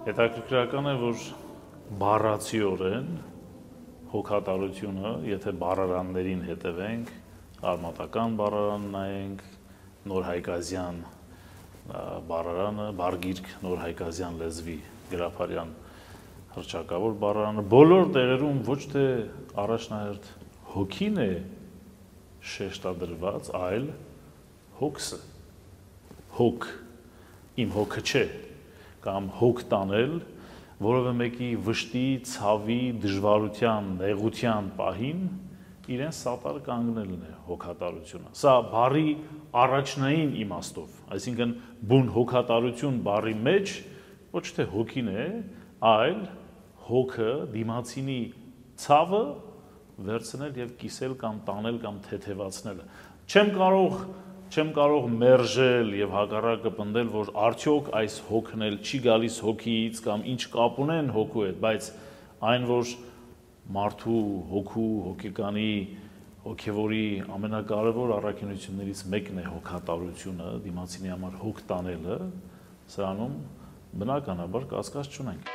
Հետաքրքրական է, որ բառացիորեն հոգատարությունը, եթե բառարաններին հետևենք, արմատական բառարան նայենք, Նոր Հայկազյան բառարանը, բարգիրք Նոր Հայկազյան լեզվի գրաբարյան հռչակավոր բառարանը, բոլոր տեղերում ոչ թե առաջնահերթ հոգին է շեշտադրված, այլ հոգսը, հոգ, իմ հոգը չէ, կամ հոգ տանել, որովը մեկի վշտի, ցավի, դժվարության, նեղության պահին իրեն սատար կանգնելն է հոգատարությունը։ Սա բառի առաջնային իմաստով, այսինքն բուն հոգատարություն բառի մեջ ոչ թե հոգին է, այլ հոգը դիմացինի ցավը վերցնել եւ կիսել կամ տանել կամ թեթևացնել։ Չեմ կարող մերժել եւ հակառակը պնդել, որ արդյոք այս հոգն էլ չի գալիս հոգից կամ ինչ կապ ունեն հոգու հետ, բայց այն, որ մարդու հոգու, հոգեկանի, հոգևորի ամենակարևոր առաքինություններից մեկն է հոգատարությունը, դիմացինի համար հոգ տանելը, սրանում բնականաբար կասկած չունենք։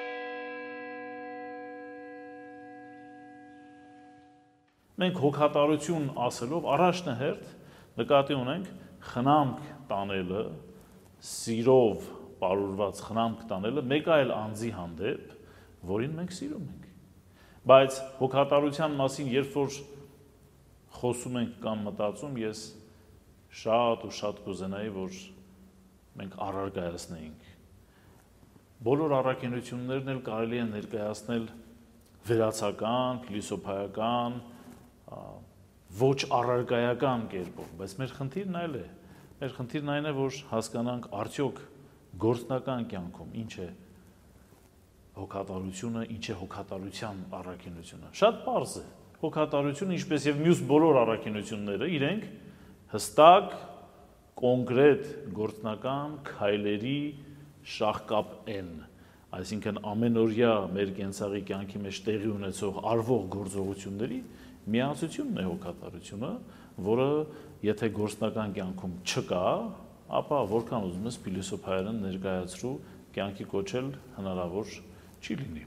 Մենք հոգատարություն ասելով առաջնահերթ նկատի ունենք խնամք տանելը, սիրով պարուրված խնամք տանելը մեկ այլ անձի հանդեպ, որին մենք սիրում ենք։ Բայց հոգատարության մասին, երբ որ խոսում ենք կամ մտածում, ես շատ ու շատ կուզենայի, որ մենք առարկայացնեինք։ Բոլոր առաքինություններն էլ կարելի է ներկայացնել վերացական, փիլիսոփայական, ոչ առարկայական կերպով, բայց մեր խնդիրն այլ է։ Մեր խնդիրն այն է, որ հասկանանք արդյոք գործնական կյանքում ինչ է հոգատարությունը, ինչ է հոգատարության առաքինությունը։ Շատ պարզ է։ Հոգատարությունը, ինչպես եւ մյուս բոլոր առաքինությունները, իրենք հստակ, կոնկրետ գործնական քայլերի շաղկապ են։ Այսինքն ամենօրյա մեր կենցաղի կյանքի մեջ տեղի ունեցող արվող գործողությունների միացությունն է հոգատարությունը, որը եթե գործնական կյանքում չկա, ապա որքան ուզում ես փիլիսոփայերեն ներկայացրու կյանքի կոչել հնարավոր չի լինի։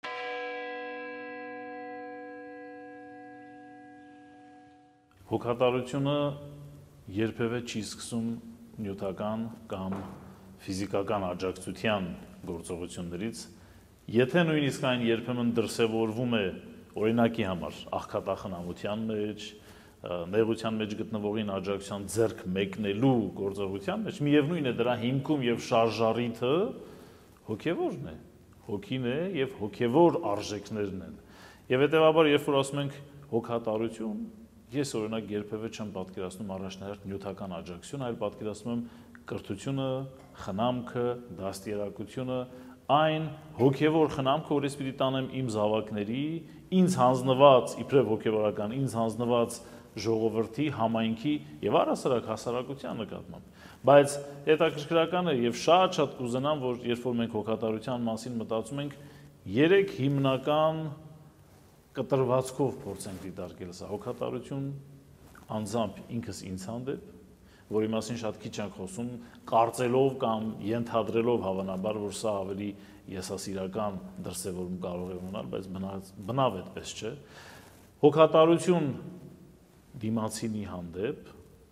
Հոգատարությունը երբևէ չի սկսում նյութական կամ ֆիզիկական աջակցության գործողություններից, եթե նույնիսկ այն երբեմն դրսևորվում է օրինակի համար աղքատախնամության մեջ, նեղության մեջ գտնվողին աջակցության ձեռք մեկնելու գործողության մեջ, միևնույն է դրա հիմքում եւ շարժառիթը հոգեվորն է, հոգին է եւ հոգեվոր արժեքներն են։ Եվ հետեւաբար, երբ որ ասում ենք հոգատարություն, ես օրինակ երբևէ չեմ պատկերացնում առաջնահերթ նյութական աջակցություն, այլ պատկերացնում եմ կրթությունը, խնամքը, դաստիարակությունը, այն հոգևոր խնամքը, որ ես պիտի տանեմ իմ զավակների, ինձ հանձնված, իբրև հոգևորական, ինձ հանձնված ժողովրդի, համայնքի եւ առհասարակ հասարակության նկատմամբ։ Բայց հետաքրքրական է եւ շատ կուզենամ, որ երբ որ մենք հոգատարության մասին մտածում ենք, 3 հիմնական կտրվածքով փորձենք դիտարկել սա։ Հոգատարություն անձամբ ինքս ինձ հանդեպ, որի մասին շատ քիչ ենք խոսում, կարծելով կամ ենթադրելով հավանաբար, որ սա ավելի եսասիրական դրսևորում կարող է ունենալ, բայց բնավ այդպես չէ։ Հոգատարություն դիմացինի հանդեպ,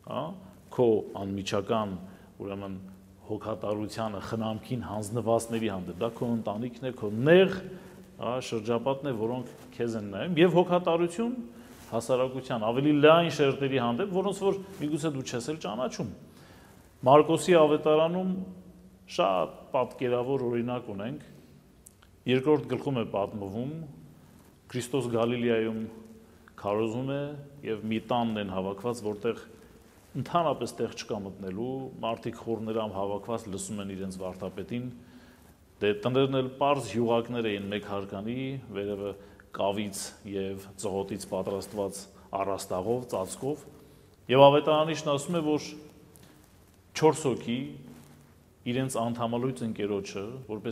քո անմիջական, ուրեմն հոգատարությանը, խնամքին հանձնվածների հանդեպ, դա քո ընտանիքն է, քո նեղ շրջապատն է, որոնք քեզ են նայում, եւ հոգատարություն հասարակության ավելի լայն շերտերի հանդեպ, որոնց որ միգուցե դու չես էլ ճանաչում։ Մարկոսի ավետարանում շատ պատկերավոր օրինակ ունենք։ Երկրորդ գլխում է պատմվում, Քրիստոս Գալիլեայում քարոզում է եւ մի տանն են հավաքված, որտեղ ընդհանրապես տեղ չկա մտնելու, մարդիկ խորներամ հավաքված լսում են իրենց վարդապետին, դե տներն էլ պարզ յուղակներ էին մեկ հարկանի, վերևը կավից եւ ծղոտից պատրաստված առաստաղով, ծածկով, եւ ավետարանիչն ասում է, որ 4 հոգի իրենց անդամալույց ընկերոջը, որպես